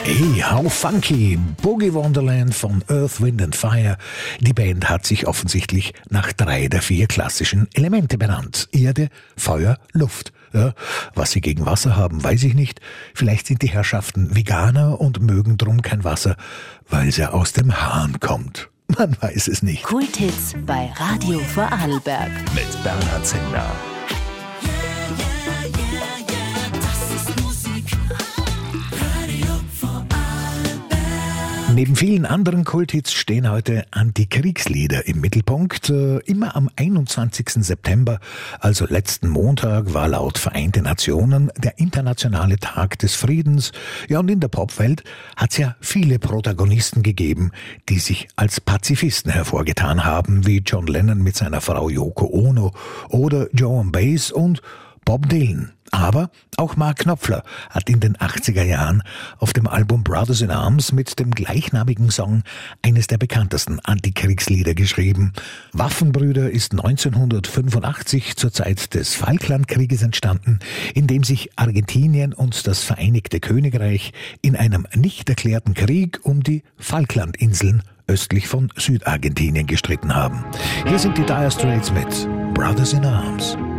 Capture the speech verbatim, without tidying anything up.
Hey, how funky! Boogie Wonderland von Earth, Wind and Fire. Die Band hat sich offensichtlich nach drei der vier klassischen Elemente benannt. Erde, Feuer, Luft. Ja, was sie gegen Wasser haben, weiß ich nicht. Vielleicht sind die Herrschaften Veganer und mögen drum kein Wasser, weil es ja aus dem Hahn kommt. Man weiß es nicht. Kulthits bei Radio Vorarlberg mit Bernhard Zingler. Neben vielen anderen Kulthits stehen heute Antikriegslieder im Mittelpunkt. Immer am einundzwanzigsten September, also letzten Montag, war laut Vereinte Nationen der internationale Tag des Friedens. Ja, und in der Popwelt hat es ja viele Protagonisten gegeben, die sich als Pazifisten hervorgetan haben, wie John Lennon mit seiner Frau Yoko Ono oder Joan Baez und Bob Dylan. Aber auch Mark Knopfler hat in den achtziger Jahren auf dem Album Brothers in Arms mit dem gleichnamigen Song eines der bekanntesten Antikriegslieder geschrieben. Waffenbrüder ist neunzehnhundertfünfundachtzig zur Zeit des Falklandkrieges entstanden, in dem sich Argentinien und das Vereinigte Königreich in einem nicht erklärten Krieg um die Falklandinseln östlich von Südargentinien gestritten haben. Hier sind die Dire Straits mit Brothers in Arms.